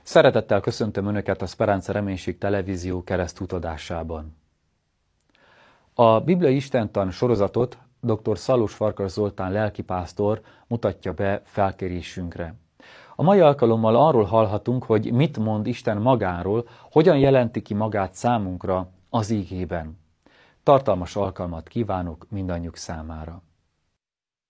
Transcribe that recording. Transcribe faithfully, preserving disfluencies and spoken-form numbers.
Szeretettel köszöntöm Önöket a Speranza Reménység Televízió keresztutadásában. A Bibliai Istentan sorozatot dr. Szalós Farkas Zoltán lelkipásztor mutatja be felkérésünkre. A mai alkalommal arról hallhatunk, hogy mit mond Isten magáról, hogyan jelenti ki magát számunkra az ígében. Tartalmas alkalmat kívánok mindannyiuk számára.